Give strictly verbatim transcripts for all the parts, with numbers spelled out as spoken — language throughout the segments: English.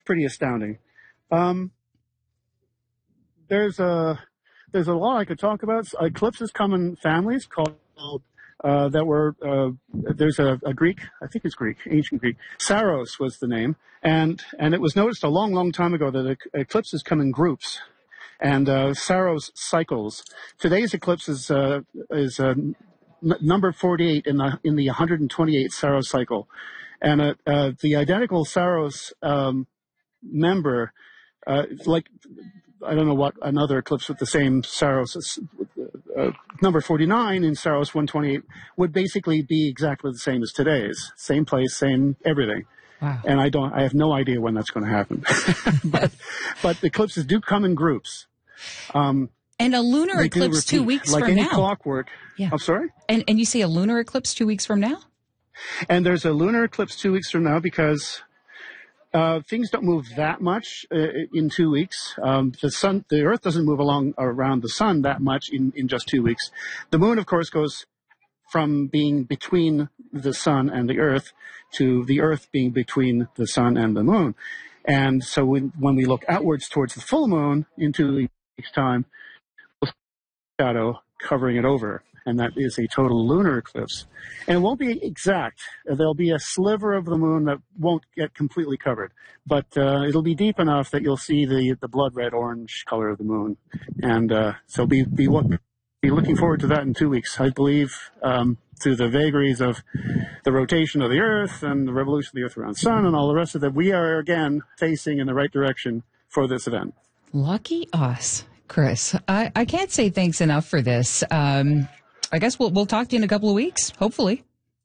pretty astounding. Um, there's a there's a lot I could talk about. Eclipses come in families called uh, that were uh, there's a, a Greek, I think it's Greek, ancient Greek. Saros was the name, and and it was noticed a long, long time ago that eclipses come in groups, and uh, Saros cycles. Today's eclipse is uh, is uh, n- number forty-eight in the in the one hundred twenty-eight Saros cycle, and uh, uh, the identical Saros um, member, uh, like. I don't know what another eclipse with the same Saros, uh, number forty-nine in Saros one twenty-eight would basically be exactly the same as today's. Same place, same everything. Wow. And I don't, I have no idea when that's going to happen. but, but eclipses do come in groups. Um, and a lunar eclipse two weeks like from any now. Clockwork. Yeah. I'm sorry? And, and you say a lunar eclipse two weeks from now? And there's a lunar eclipse two weeks from now because Uh, things don't move that much uh, in two weeks. Um, the sun, the Earth doesn't move along around the sun that much in, in just two weeks. The moon, of course, goes from being between the sun and the Earth to the Earth being between the sun and the moon. And so when, when we look outwards towards the full moon in two weeks' time, we'll see a shadow covering it over. And that is a total lunar eclipse. And it won't be exact. There'll be a sliver of the moon that won't get completely covered. But uh, it'll be deep enough that you'll see the, the blood red orange color of the moon. And uh, so be, be, be looking forward to that in two weeks. I believe um, through the vagaries of the rotation of the Earth and the revolution of the Earth around the sun and all the rest of that, we are again facing in the right direction for this event. Lucky us, Chris. I, I can't say thanks enough for this. Um, I guess we'll we'll talk to you in a couple of weeks, hopefully.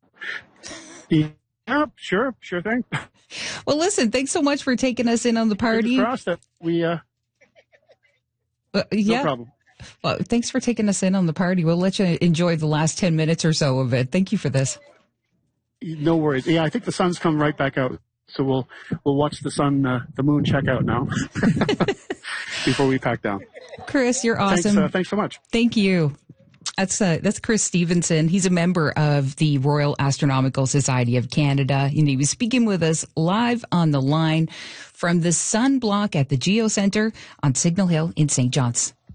Yeah, sure, sure thing. Well, listen, thanks so much for taking us in on the party. Fingers crossed that we, uh, uh, yeah. no problem. Well, thanks for taking us in on the party. We'll let you enjoy the last ten minutes or so of it. Thank you for this. No worries. Yeah, I think the sun's come right back out. So we'll we'll watch the sun, uh, the moon check out now before we pack down. Chris, you're awesome. Thanks, uh, thanks so much. Thank you. That's uh, that's Chris Stevenson. He's a member of the Royal Astronomical Society of Canada, and he was speaking with us live on the line from the Sun Block at the Geo Centre on Signal Hill in Saint John's.